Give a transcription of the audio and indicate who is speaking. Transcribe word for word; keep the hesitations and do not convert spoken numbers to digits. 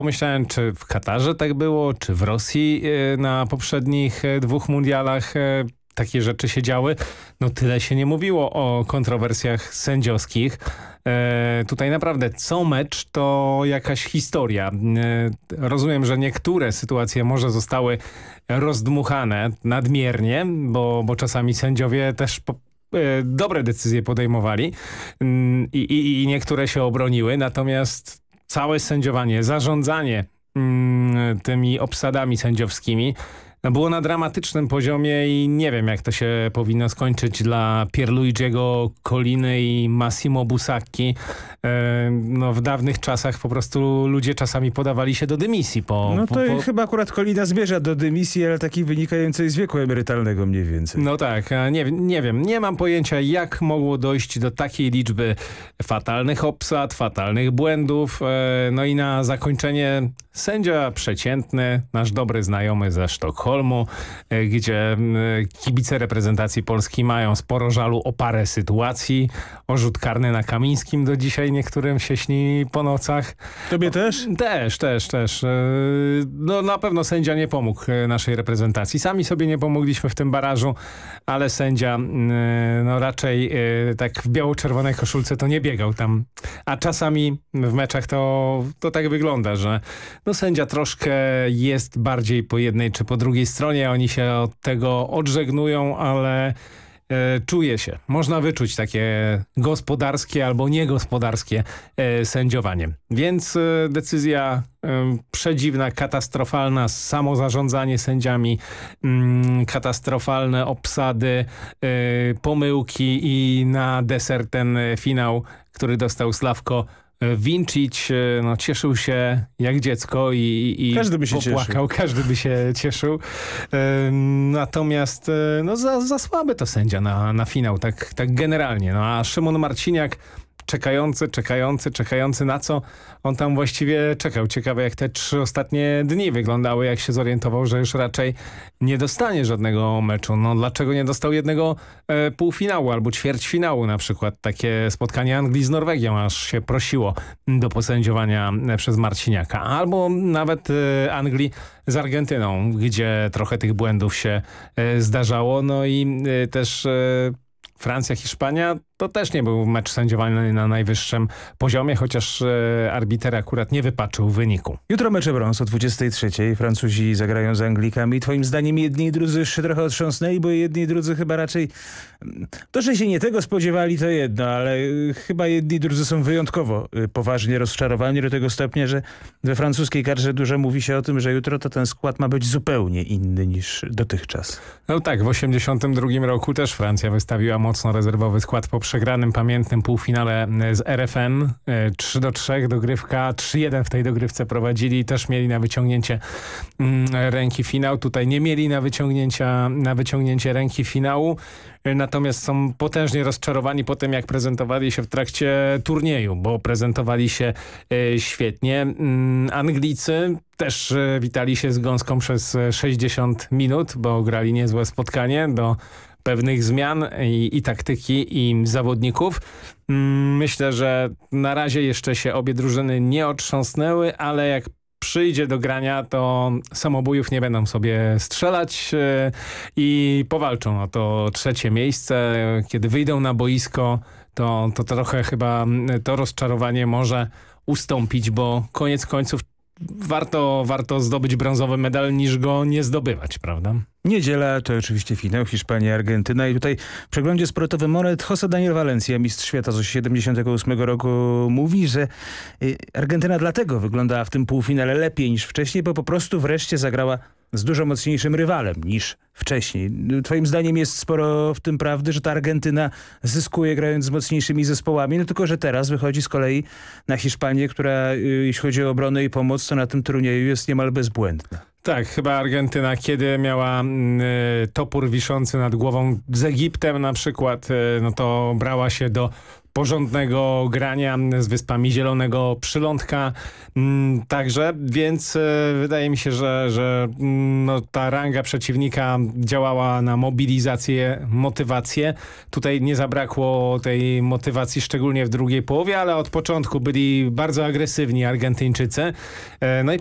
Speaker 1: Pomyślałem, czy w Katarze tak było, czy w Rosji na poprzednich dwóch mundialach takie rzeczy się działy. No tyle się nie mówiło o kontrowersjach sędziowskich. E, tutaj naprawdę co mecz to jakaś historia. E, rozumiem, że niektóre sytuacje może zostały rozdmuchane nadmiernie, bo, bo czasami sędziowie też po, e, dobre decyzje podejmowali mm, i, i niektóre się obroniły. Natomiast całe sędziowanie, zarządzanie mm, tymi obsadami sędziowskimi było na dramatycznym poziomie i nie wiem, jak to się powinno skończyć dla Pierluigiego Colliny i Massimo Busacchi. E, no, w dawnych czasach po prostu ludzie czasami podawali się do dymisji. Po,
Speaker 2: no to
Speaker 1: po, po...
Speaker 2: chyba akurat Collina zmierza do dymisji, ale takiej wynikającej z wieku emerytalnego mniej więcej.
Speaker 1: No tak, nie, nie wiem, nie mam pojęcia, jak mogło dojść do takiej liczby fatalnych obsad, fatalnych błędów. E, no i na zakończenie sędzia przeciętny, nasz dobry znajomy ze Sztokholmu, gdzie kibice reprezentacji Polski mają sporo żalu o parę sytuacji. O rzut karny na Kamińskim do dzisiaj niektórym się śni po nocach.
Speaker 2: Tobie też?
Speaker 1: Też, też, też. No na pewno sędzia nie pomógł naszej reprezentacji. Sami sobie nie pomogliśmy w tym barażu, ale sędzia no raczej tak w biało-czerwonej koszulce to nie biegał tam. A czasami w meczach to, to tak wygląda, że no sędzia troszkę jest bardziej po jednej czy po drugiej stronie. Oni się od tego odżegnują, ale e, czuje się. Można wyczuć takie gospodarskie albo niegospodarskie e, sędziowanie. Więc e, decyzja e, przedziwna, katastrofalna, samozarządzanie sędziami, mm, katastrofalne obsady, e, pomyłki i na deser ten finał, który dostał Sławko Vincic, no, cieszył się jak dziecko i, i
Speaker 2: każdy by się
Speaker 1: popłakał,
Speaker 2: cieszył.
Speaker 1: Każdy by się cieszył. Natomiast no, za, za słaby to sędzia na, na finał, tak, tak generalnie. No, a Szymon Marciniak czekający, czekający, czekający na co on tam właściwie czekał. Ciekawe, jak te trzy ostatnie dni wyglądały, jak się zorientował, że już raczej nie dostanie żadnego meczu. No dlaczego nie dostał jednego e, półfinału albo ćwierćfinału na przykład? Takie spotkanie Anglii z Norwegią aż się prosiło do posędziowania przez Marciniaka. Albo nawet e, Anglii z Argentyną, gdzie trochę tych błędów się e, zdarzało. No i e, też e, Francja, Hiszpania to też nie był mecz sędziowany na najwyższym poziomie, chociaż e, arbiter akurat nie wypaczył wyniku.
Speaker 2: Jutro mecze brąz o dwudziestej trzeciej. Francuzi zagrają z Anglikami. Twoim zdaniem jedni i drudzy już się trochę otrząsnęli, bo jedni i drudzy chyba raczej... To, że się nie tego spodziewali, to jedno, ale chyba jedni i drudzy są wyjątkowo poważnie rozczarowani do tego stopnia, że we francuskiej kadrze dużo mówi się o tym, że jutro to ten skład ma być zupełnie inny niż dotychczas.
Speaker 1: No tak, w osiemdziesiątym drugim roku też Francja wystawiła mocno rezerwowy skład po przegranym pamiętnym półfinale z R F N. trzy do trzech dogrywka, trzy jeden w tej dogrywce prowadzili i też mieli na wyciągnięcie ręki finał. Tutaj nie mieli na, wyciągnięcia, na wyciągnięcie ręki finału. Natomiast są potężnie rozczarowani po tym, jak prezentowali się w trakcie turnieju, bo prezentowali się e, świetnie. Mm, Anglicy też e, witali się z gąską przez sześćdziesiąt minut, bo grali niezłe spotkanie do pewnych zmian i, i taktyki i zawodników. Mm, myślę, że na razie jeszcze się obie drużyny nie otrząsnęły, ale jak przyjdzie do grania, to samobójów nie będą sobie strzelać yy, i powalczą o to trzecie miejsce. Kiedy wyjdą na boisko, to, to trochę chyba to rozczarowanie może ustąpić, bo koniec końców warto, warto zdobyć brązowy medal niż go nie zdobywać, prawda?
Speaker 2: Niedziela to oczywiście finał Hiszpania-Argentyna i tutaj w przeglądzie sportowym Monet José Daniel Valencia, mistrz świata z siedemdziesiątego ósmego roku, mówi, że Argentyna dlatego wyglądała w tym półfinale lepiej niż wcześniej, bo po prostu wreszcie zagrała z dużo mocniejszym rywalem niż wcześniej. Twoim zdaniem jest sporo w tym prawdy, że ta Argentyna zyskuje grając z mocniejszymi zespołami, no tylko że teraz wychodzi z kolei na Hiszpanię, która jeśli chodzi o obronę i pomoc, to na tym turnieju jest niemal bezbłędna.
Speaker 1: Tak, chyba Argentyna, kiedy miała y, topór wiszący nad głową z Egiptem na przykład, y, no to brała się do porządnego grania z Wyspami Zielonego Przylądka mm, także, więc e, wydaje mi się, że, że mm, no, ta ranga przeciwnika działała na mobilizację, motywację. Tutaj nie zabrakło tej motywacji, szczególnie w drugiej połowie, ale od początku byli bardzo agresywni Argentyńczycy. E, no i